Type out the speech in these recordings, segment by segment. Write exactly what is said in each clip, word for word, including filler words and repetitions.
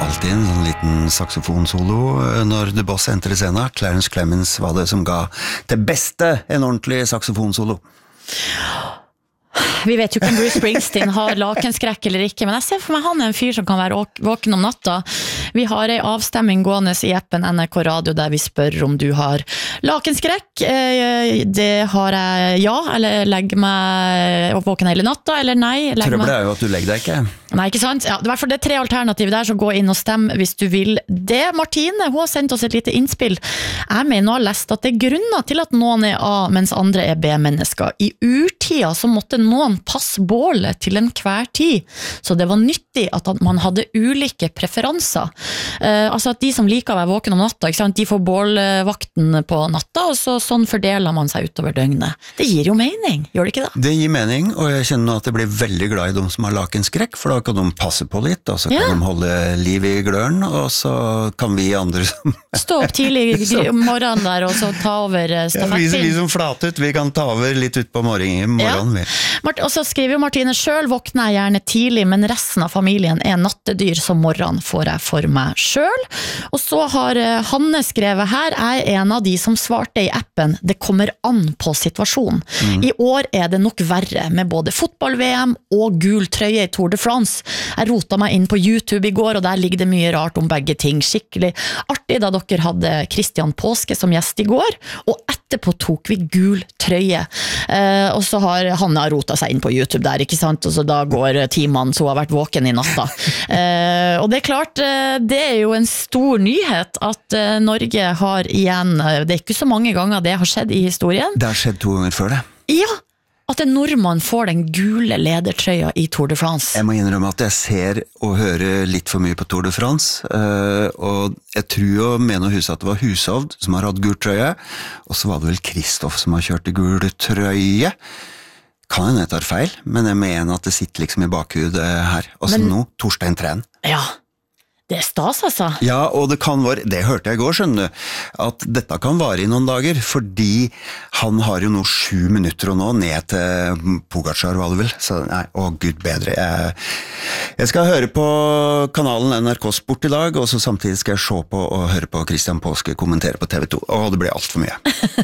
alltid en sånn liten saxofonsolo når The Boss entrer scenen. Clarence Clemens var det som ga det beste en ordentlig saxofonsolo. Vi vet jo ikke om Bruce Springsteen har lakenskrekk eller ikke, men jeg ser for meg han er en fyr som kan være våken om natta. Vi har en avstemming gående i appen N R K Radio der vi spør om du har lakenskrekk. Det har jeg ja, eller legger meg våken hele natta, eller nei. Trøbbel er jo at du legger deg ikke. Nei, ikke sant? Ja, det er i hvert fall det tre alternativer der, så gå inn og stem hvis du vil det. Martine, hun har sendt oss et lite innspill. Jeg mener å ha lest at det er grunner til at noen er A, mens andre er B-mennesker. I urtida så måtte noen passe bålet til en hver tid, så det var nyttig at man hadde ulike preferanser. Eh, altså at de som liker å være våken om natta, ikke sant? De får bålvakten på natta, og så, sånn fordeler man seg utover døgnet. Det gir jo mening, gjør det ikke det? Det gir mening, og jeg kjenner nå at jeg blir veldig glad i de som har lakenskrekk, for da kan de passe på litt, og så kan ja. de holde liv i gløren, og så kan vi andre som... Stå opp tidlig om morgenen der, og så ta over stafettpinnen. Ja, vi, vi som flatet, vi kan ta over litt ut på morgenen, morgenen. Ja. Og så skriver jo Martine, selv våkner jeg gjerne tidlig, men resten av familien er nattedyr, så morgenen får jeg for meg selv. Og så har Hanne skrevet her, jeg er en av de som svarte i appen, det kommer an på situasjonen. Mm. I år er det nok verre, med både fotball-V M og gul trøye i Tour de France. Jeg rota meg inn på YouTube i går, og der ligger det mye rart om begge ting. Skikkelig artig da dere hadde Christian Påske som gjest i går, og etterpå tok vi gul trøye. Eh, og så har Hanne rota seg inn på YouTube der, ikke sant? Og så da går timene så hun har vært våken i natta. Eh, og det er klart, det er jo en stor nyhet at Norge har igjen, det er ikke så mange ganger det har skjedd i historien. Det har skjedd to ganger før det. Ja, at en nordmann får den gule ledertrøya i Tour de France. Jeg må innrømme at jeg ser og hører litt for mye på Tour de France, og jeg tror jo med noe hus at det var Hushovd som har hatt gul trøye, og så var det vel Kristoff som har kjørt i gul trøye. Kan jeg tar feil, men jeg mener at det sitter liksom i bakhudet her. Og så nå, Torstein Træn. Ja, det er stas, altså. Ja, og det kan være, det hørte jeg i går, skjønner du, at dette kan vare i noen dager, fordi han har jo nå sju minutter og nå ned til Pogačar, var det vel? Så nei, å Gud bedre. Jeg, jeg skal høre på kanalen N R K Sport i dag, og så samtidig skal jeg se på og høre på Christian Påske kommentere på T V to. Å, det blir alt for mye.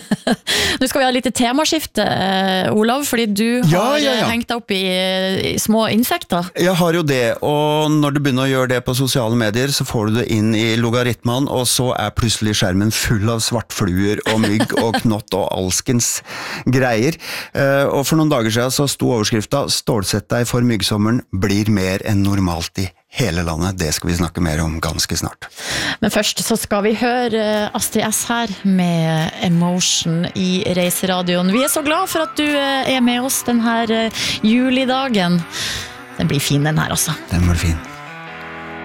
Nå skal vi ha litt temaskifte, Olav, fordi du har ja, ja, ja. hengt deg opp i, i små insekter. Jeg har jo det, og når du begynner å gjøre det på sosiale medier, så får du det inn i logaritmen, og så er plutselig skjermen full av svartfluer og mygg og knott og alskens greier. Og for noen dager siden så sto overskriften «Stålsett deg for myggsommeren blir mer enn normalt i hele landet». Det skal vi snakke mer om ganske snart. Men først så skal vi høre Astrid S her med Emotion i Reiseradioen. Vi er så glad for at du er med oss den her julidagen. Den blir fin den her altså. Den blir fin.